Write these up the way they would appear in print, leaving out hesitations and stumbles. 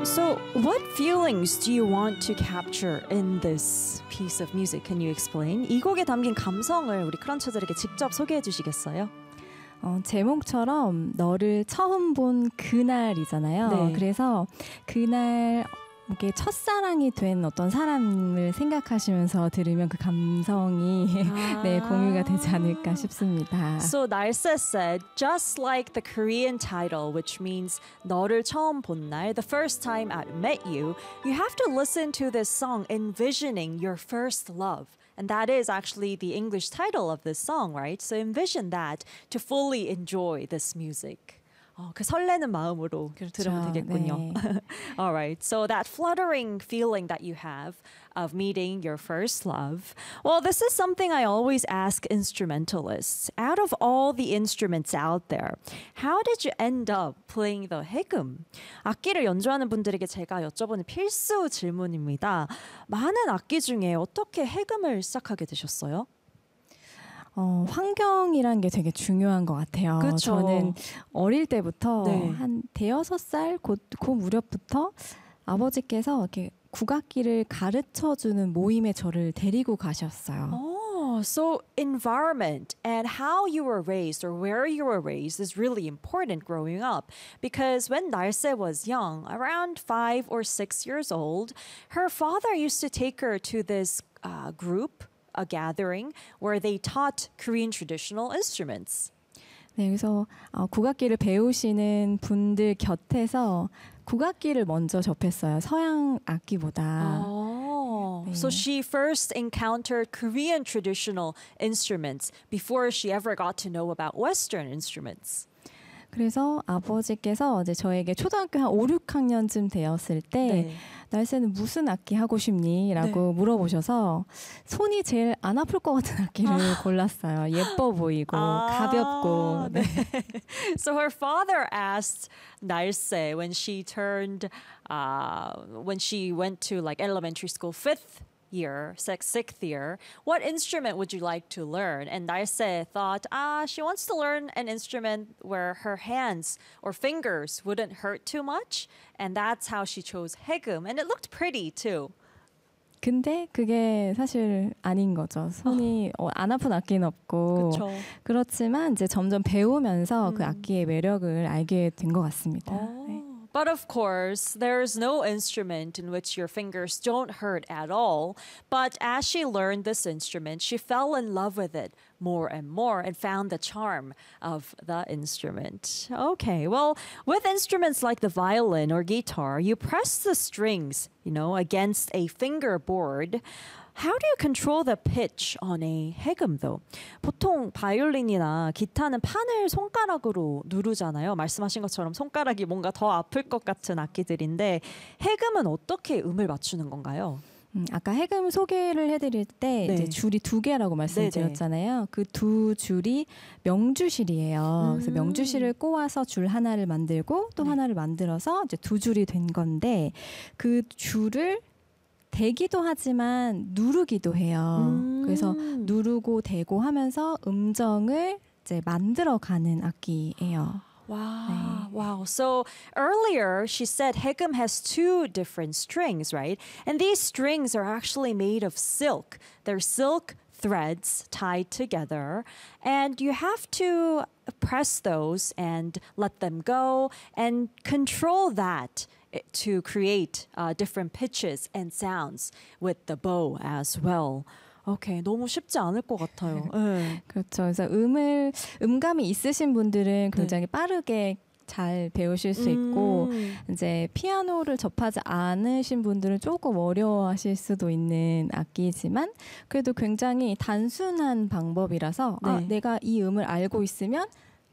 So, what feelings do you want to capture in this piece of music? Can you explain? 이 곡에 담긴 감성을 우리 크런처들에게 직접 소개해 주시겠어요? 제목처럼 너를 처음 본 그날이잖아요. 네. 그래서 그날 이게 첫사랑이 된 어떤 사람을 생각하시면서 들으면 그 감성이 네, 공유가 되지 않을까 싶습니다. So 날세 said, just like the Korean title, which means 너를 처음 본 날, the first time I met you, you have to listen to this song envisioning your first love. And that is actually the English title of this song, right? So envision that to fully enjoy this music. 그 설레는 마음으로 들으면 되겠군요. 네. All right. So that fluttering feeling that you have of meeting your first love. Well, this is something I always ask instrumentalists. Out of all the instruments out there, how did you end up playing the 해금? 악기를 연주하는 분들에게 제가 여쭤보는 필수 질문입니다. 많은 악기 중에 어떻게 해금을 시작하게 되셨어요? 환경이란 게 되게 중요한 것 같아요. 그쵸. 저는 어릴 때부터 네. 한 대여섯 살 그 무렵부터 아버지께서 이렇게 국악기를 가르쳐주는 모임에 저를 데리고 가셨어요. Oh, so environment and how you were raised or where you were raised is really important growing up. Because when Narse was young, around 5 or 6 years old, her father used to take her to this group, a gathering, where they taught Korean traditional instruments. 네, 그래서 국악기를 배우시는 분들 곁에서 국악기를 먼저 접했어요. 서양 악기보다. Oh, 네. so she first encountered Korean traditional instruments before she ever got to know about Western instruments. 그래서 아버지께서 이제 저에게 초등학교 한 5, 6학년쯤 되었을 때 네. 날새는 무슨 악기 하고 싶니? 라고 물어보셔서 손이 제일 안 아플 것 같은 악기를 골랐어요. 예뻐 보이고 가볍고. 네. So her father asked Narse when she went to like elementary school, fifth year, sixth year, what instrument would you like to learn? And Narse thought, she wants to learn an instrument where her hands or fingers wouldn't hurt too much. And that's how she chose 해금. And it looked pretty too. 근데 그게 사실 아닌 거죠. 손이 안 아픈 악기는 없고. 그쵸. 그렇지만 이제 점점 배우면서 그 악기의 매력을 알게 된 것 같습니다. 네. But of course, there's no instrument in which your fingers don't hurt at all. But as she learned this instrument, she fell in love with it more and more and found the charm of the instrument. Okay, well, with instruments like the violin or guitar, you press the strings, against a fingerboard. How do you control the pitch on a 해금 though? 보통 바이올린이나 기타는 판을 손가락으로 누르잖아요. 말씀하신 것처럼 손가락이 뭔가 더 아플 것 같은 악기들인데 해금은 어떻게 음을 맞추는 건가요? 아까 해금 소개를 해드릴 때 네. 이제 줄이 2개라고 말씀드렸잖아요. 그 두 줄이 명주실이에요. 그래서 명주실을 꼬아서 줄 하나를 만들고 또 하나를 만들어서 이제 두 줄이 된 건데 그 줄을 대기도 하지만 누르기도 해요. 그래서 누르고 대고 하면서 음정을 이제 만들어가는 악기예요. Wow, wow. So earlier she said 해금 has 2 different strings, right? And these strings are actually made of silk. They're silk threads tied together. And you have to press those and let them go and control that to create different pitches and sounds with the bow as well. 오케이, 너무 쉽지 않을 것 같아요. 네. 그렇죠. 그래서 음감이 있으신 분들은 굉장히 빠르게 잘 배우실 수 있고 이제 피아노를 접하지 않으신 분들은 조금 어려워하실 수도 있는 악기지만 그래도 굉장히 단순한 방법이라서 내가 이 음을 알고 있으면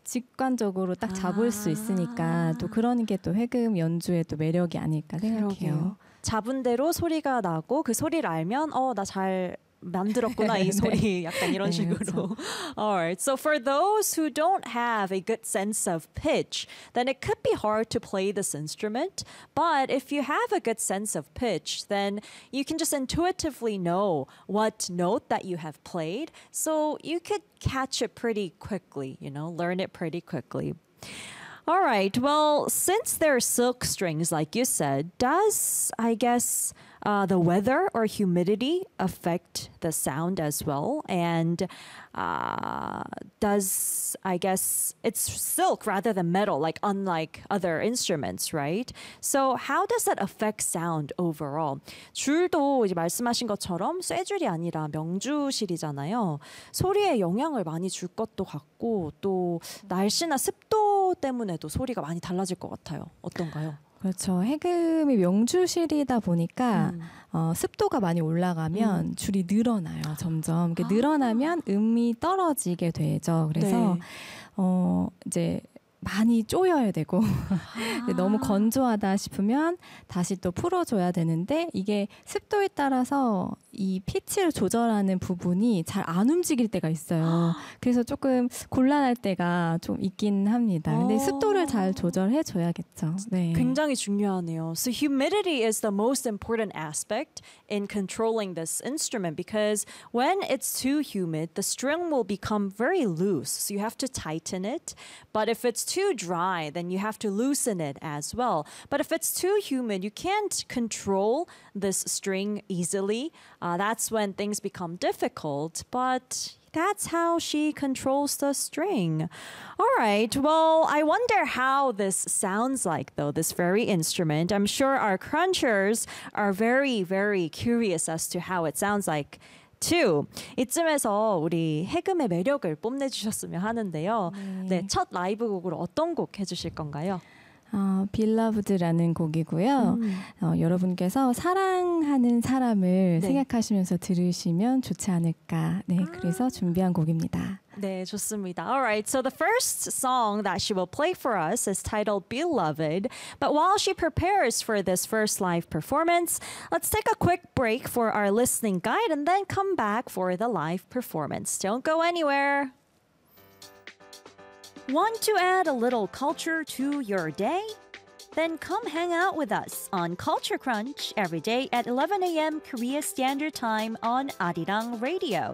직관적으로 딱 잡을 수 있으니까 또 그런 게 또 해금 연주의 또 매력이 아닐까 생각해요. 잡은 대로 소리가 나고 그 소리를 알면 나 잘 만들었구나 이 소리 약간 이런 식으로. Alright, so for those who don't have a good sense of pitch, then it could be hard to play this instrument. But if you have a good sense of pitch, then you can just intuitively know what note that you have played. So you could catch it pretty quickly, learn it pretty quickly. All right. Well, since they're silk strings, like you said, does, I guess, the weather or humidity affect the sound as well? And does, I guess, it's silk rather than metal, like unlike other instruments, right? So how does that affect sound overall? 줄도 이제 말씀하신 것처럼 쇠줄이 아니라 명주실이잖아요. 소리에 영향을 많이 줄 것도 같고 또 날씨나 습도 때문에도 소리가 많이 달라질 것 같아요. 어떤가요? 그렇죠. 해금이 명주실이다 보니까 습도가 많이 올라가면 줄이 늘어나요. 점점. 늘어나면 음이 떨어지게 되죠. 그래서 네. 이제 많이 쪼여야 되고 너무 건조하다 싶으면 다시 또 풀어줘야 되는데 이게 습도에 따라서 이 피치를 조절하는 부분이 잘 안 움직일 때가 있어요. 그래서 조금 곤란할 때가 좀 있긴 합니다. 근데 습도를 잘 조절해 줘야겠죠. 네. 굉장히 중요하네요. So humidity is the most important aspect in controlling this instrument because when it's too humid, the string will become very loose. So you have to tighten it. But if it's too dry, then you have to loosen it as well. But if it's too humid, you can't control this string easily. That's when things become difficult. But that's how she controls the string. All right. Well, I wonder how this sounds like, though, this very instrument. I'm sure our crunchers are very, very curious as to how it sounds like. too. 이쯤에서 우리 해금의 매력을 뽐내주셨으면 하는데요. 네, 첫 라이브 곡으로 어떤 곡 해주실 건가요? Beloved라는 곡이고요. 여러분께서 사랑하는 사람을 생각하시면서 들으시면 좋지 않을까. 네, 그래서 준비한 곡입니다. 네, 좋습니다. All right, so the first song that she will play for us is titled Beloved. But while she prepares for this first live performance, let's take a quick break for our listening guide and then come back for the live performance. Don't go anywhere. Want to add a little culture to your day? Then come hang out with us on Culture Crunch every day at 11 a.m. Korea Standard Time on Arirang Radio.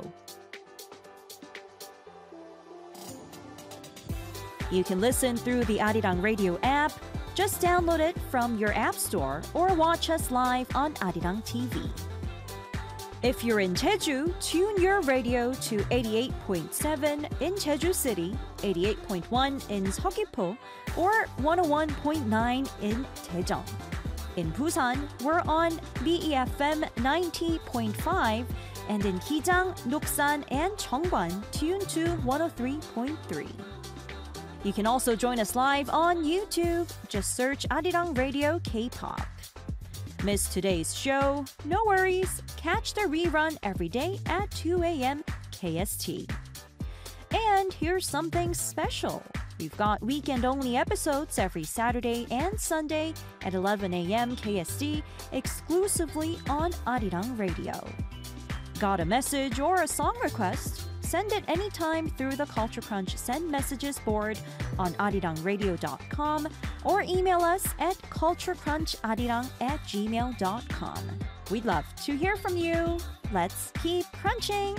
You can listen through the Arirang Radio app. Just download it from your app store or watch us live on Arirang TV. If you're in Jeju, tune your radio to 88.7 in Jeju City, 88.1 in Seogwipo, or 101.9 in Daejeon. In Busan, we're on BEFM 90.5, and in Gijang, Noksan, and Cheongwan, tune to 103.3. You can also join us live on YouTube. Just search Arirang Radio K-pop. Miss today's show? No worries. Catch the rerun every day at 2 a.m. KST. And here's something special. We've got weekend-only episodes every Saturday and Sunday at 11 a.m. KST exclusively on Arirang Radio. Got a message or a song request? Send it anytime through the Culture Crunch Send Messages board on arirangradio.com or email us at culturecruncharirang@gmail.com. We'd love to hear from you. Let's keep crunching!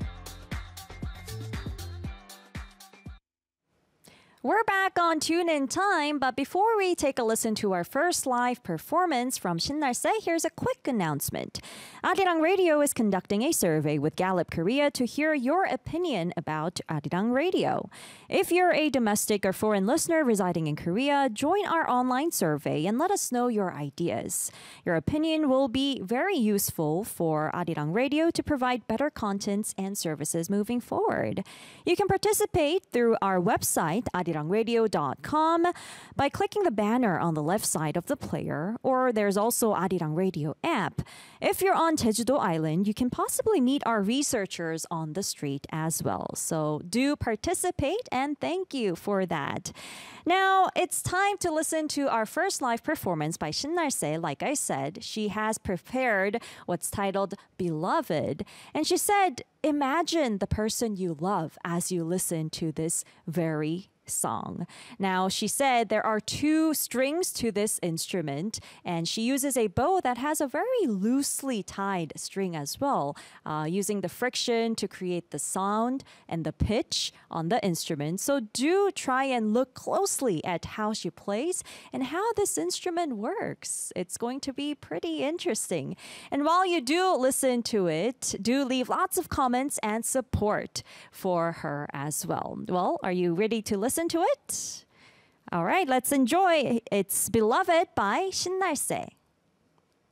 We're back on Tune In Time, but before we take a listen to our first live performance from 신날새, here's a quick announcement. Arirang Radio is conducting a survey with Gallup Korea to hear your opinion about Arirang Radio. If you're a domestic or foreign listener residing in Korea, join our online survey and let us know your ideas. Your opinion will be very useful for Arirang Radio to provide better contents and services moving forward. You can participate through our website, arirangradio.com, by clicking the banner on the left side of the player, or there's also Arirang Radio app. If you're on Jeju-do Island, you can possibly meet our researchers on the street as well. So do participate, and thank you for that. Now, it's time to listen to our first live performance by 신날새. Like I said, she has prepared what's titled Beloved. And she said, imagine the person you love as you listen to this very song. Now, she said there are 2 strings to this instrument, and she uses a bow that has a very loosely tied string as well, using the friction to create the sound and the pitch on the instrument. So do try and look closely at how she plays and how this instrument works. It's going to be pretty interesting. And while you do listen to it, do leave lots of comments and support for her as well. Well, are you ready to listen to it? All right, let's enjoy. It's Beloved by 신날새.